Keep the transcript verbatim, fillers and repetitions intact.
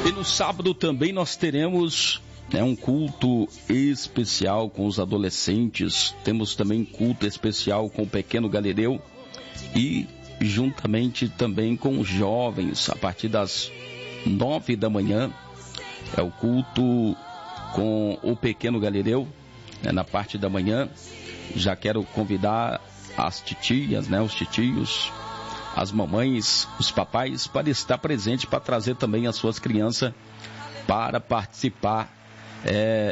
E no sábado também nós teremos, né, um culto especial com os adolescentes. Temos também culto especial com o Pequeno Galileu e juntamente também com os jovens, a partir das nove da manhã, é o culto com o Pequeno Galileu, né, na parte da manhã. Já quero convidar as titias, né, os titios, as mamães, os papais, para estar presente, para trazer também as suas crianças para participar é,